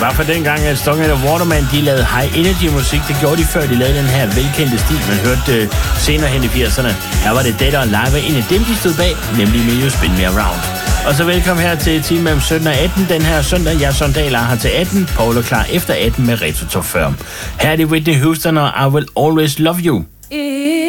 var for dengang, at Stung and the Waterman, de lavede high energy musik. Det gjorde de før, de lavede den her velkendte stil, man hørte senere hen i 80'erne. Her var det Dead or Alive, og en af dem, de stod bag, nemlig Will You Spin Me Around. Og så velkommen her til time mellem 17 og 18 den her søndag. Jeg er Søren Dahl, her til 18. Paul er klar efter 18 med Retro Top 40. Her er det Whitney Houston og I Will Always Love You.